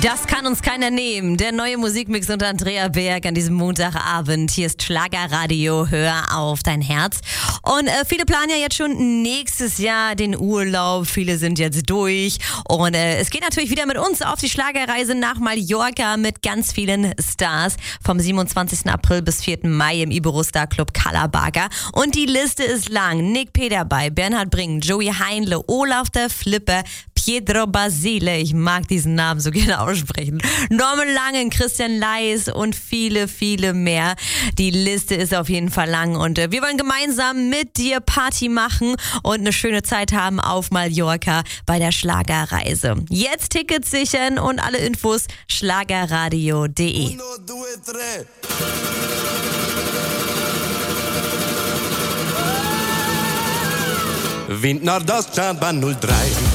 Das kann uns keiner nehmen. Der neue Musikmix unter Andrea Berg an diesem Montagabend. Hier ist Schlagerradio, hör auf dein Herz. Und viele planen ja jetzt schon nächstes Jahr den Urlaub. Viele sind jetzt durch. Und es geht natürlich wieder mit uns auf die Schlagerreise nach Mallorca mit ganz vielen Stars. Vom 27. April bis 4. Mai im Iberostar Club Kalabaga. Und die Liste ist lang. Nick P. dabei, Bernhard Brink, Joey Heinle, Olaf der Flipper, Pietro Basile, ich mag diesen Namen so gerne aussprechen, Norman Langen, Christian Leis und viele, viele mehr. Die Liste ist auf jeden Fall lang und wir wollen gemeinsam mit dir Party machen und eine schöne Zeit haben auf Mallorca bei der Schlagerreise. Jetzt Tickets sichern und alle Infos schlagerradio.de. 1, 2, 3. Wind Nordost, Stadtbahn 03.